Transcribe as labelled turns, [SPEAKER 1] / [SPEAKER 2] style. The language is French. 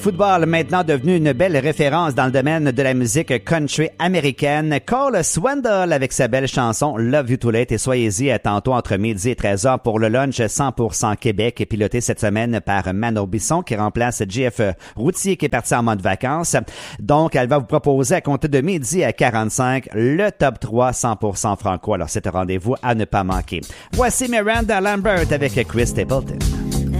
[SPEAKER 1] Football maintenant devenu une belle référence dans le domaine de la musique country américaine. Cole Swindle avec sa belle chanson Love You Too Late et soyez-y tantôt entre midi et 13h pour le lunch 100% Québec piloté cette semaine par Mano Bisson qui remplace JF Routier qui est parti en mode vacances. Donc, elle va vous proposer à compter de midi à 45 le top 3 100% franco. Alors, c'est un rendez-vous à ne pas manquer. Voici Miranda Lambert avec Chris Stapleton.